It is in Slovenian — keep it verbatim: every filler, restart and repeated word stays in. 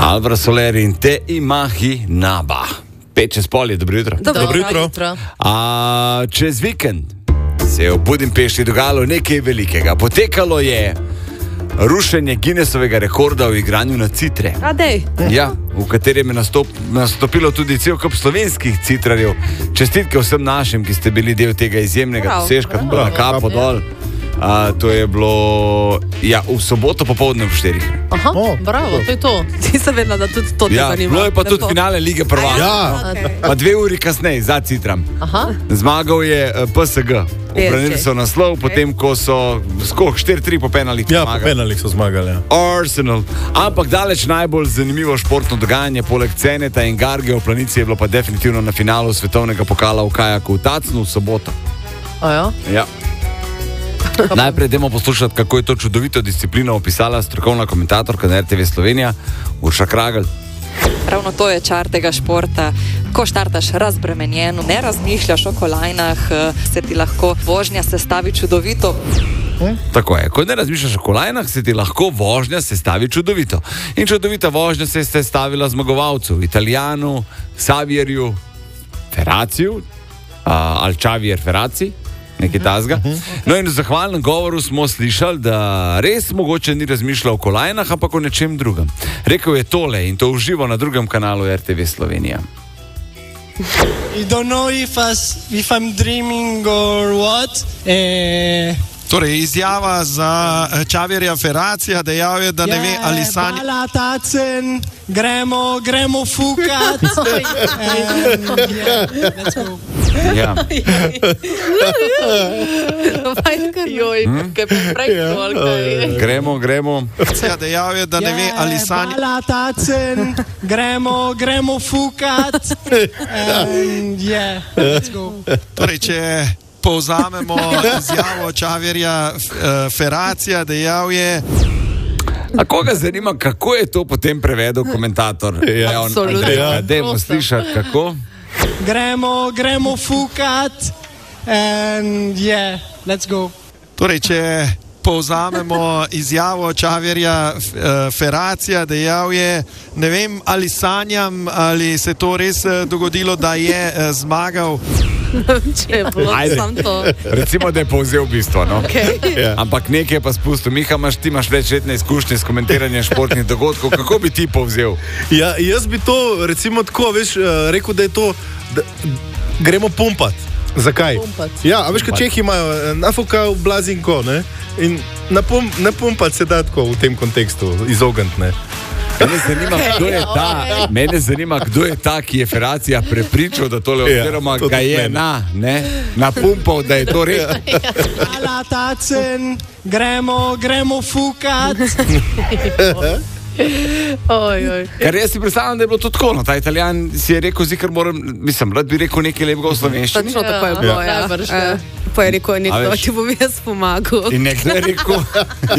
Alvaro Soler in Te Imahi Naba. Pet čez pol je, dobro jutro. Dobro, dobro jutro. jutro. A, čez vikend se je v Budimpešti dogajalo nekaj velikega. Potekalo je rušenje Guinnessovega rekorda v igranju na citre. A dej. Ja, v katerem je nastop, nastopilo tudi cel kup slovenskih citrarjev. Čestitke vsem našim, ki ste bili del tega izjemnega dosežka, tako na kapo dol. A, to je bilo ja, v soboto popoldne v štirih. Aha, oh, bravo, to je to. Ti se vedno, da tudi to te ja, zanima. Bilo je pa tudi finale Lige prvakov. Ja. Okay. Pa dve uri kasneje, za Citram. Aha. Zmagal je P S G. Obranili so naslov, okay. Potem ko so skok štiri tri po penalih ja, zmagali. Ja, po penalih so zmagali, ja. Arsenal. Ampak daleč najbolj zanimivo športno dogajanje poleg Ceneta in Garge v Planici je bilo pa definitivno na finalu svetovnega pokala v kajaku v Tacnu v soboto. A ja? Ja. Najprej idemo poslušati, kako je to čudovito disciplino opisala strokovna komentatorka na R T V Slovenija, Urša Kragl. Ravno to je čar tega športa. Ko štartaš razbremenjeno, ne razmišljaš o kolajnah, se ti lahko vožnja sestavi čudovito. Hm? Tako je, ko ne razmišljaš o kolajnah, se ti lahko vožnja sestavi čudovito. In čudovita vožnja se je sestavila zmagovalcu, Italijanu, Xavierju Ferraciju, uh, ali Xavier Ferraci, nekaj tazga. No in v zahvalnem govoru smo slišali, da res mogoče ni razmišljal o kolajnah, ampak o nečem drugem. Rekel je tole in to uživo na drugem kanalu R T V Slovenija. I don't know if, as, if I'm dreaming or what. Eh... Torej, izjava za Xavierja Ferracija, dejal je, da ne ve, ali sanja... Je, bala tacen, gremo, gremo fukat. Ja. Joj, kaj pa prej kaj. Gremo, gremo. Dejal je, da ne ve, ali sanja... Je, bala tacen, gremo, gremo fukat. And yeah, let's go. Torej, če... povzamemo izjavo Xavierja Ferracija, dejal je... A koga zanima, kako je to potem prevedel komentator? Ja, absolutno. Ja, dajmo slišati, kako? Gremo, gremo fukat and yeah, let's go. Torej, če povzamemo izjavo Xavierja Ferracija, dejal je, ne vem, ali sanjam, ali se to res dogodilo, da je zmagal. Če je bilo sam to. Recimo, da je povzel bistvo, no? Okay. Ja. Ampak nekaj je pa spustil. Miha, imaš, ti imaš večletne izkušnje s komentiranjem športnih dogodkov. Kako bi ti povzel? Ja, jaz bi to, recimo tako, veš, rekel, da je to, da gremo pumpat. Zakaj? Pumpat. Ja, a veš, kaj Čehi imajo, nafuka v blazinko, ne? In na, pum, na pumpat se da tako v tem kontekstu izogniti, ne? Mene zanima, kdo je ta, mene zanima, kdo je ta, ki je Ferracija prepričal, da tole oziroma ja, ga je na, ne, napumpal, da je to res. Bala tacen, gremo, gremo fukat. Oj, oj. Ker jaz si predstavljam, da je bilo to tako, no, ta Italijan si je rekel, zikr moram, mislim, rad bi rekel nekaj lepega v slovenščini. Točno tako je bilo, ja. ja. Pa je rekel, nekdo ti bom jaz pomagal. In nekdo je rekel...